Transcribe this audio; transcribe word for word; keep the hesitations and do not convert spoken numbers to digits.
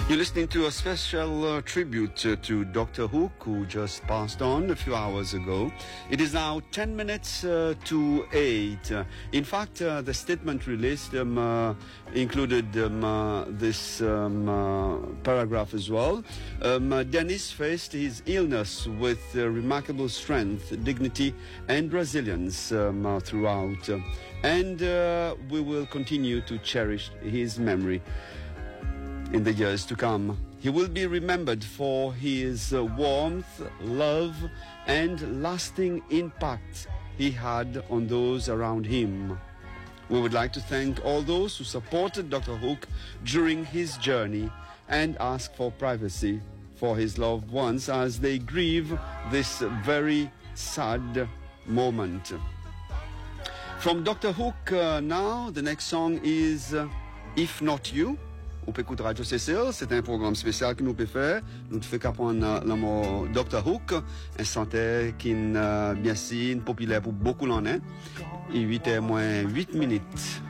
You're listening to a special uh, tribute uh, to Doctor Hook, who just passed on a few hours ago. It is now ten minutes uh, to eight. Uh, in fact, uh, the statement released um, uh, included um, uh, this um, uh, paragraph as well. Um, uh, Dennis faced his illness with uh, remarkable strength, dignity, and resilience um, uh, throughout. Uh, and uh, we will continue to cherish his memory in the years to come. He will be remembered for his uh, warmth, love, and lasting impact he had on those around him. We would like to thank all those who supported Doctor Hook during his journey and ask for privacy for his loved ones as they grieve this very sad moment. From Doctor Hook uh, now, the next song is uh, If Not You. On peut écouter Radio Cécile, c'est un programme spécial que nous pouvons faire. Nous faisons qu'apprendre le mot Doctor Hook, un chanteur qui est bien si populaire pour beaucoup d'années. Et huit heures moins huit minutes.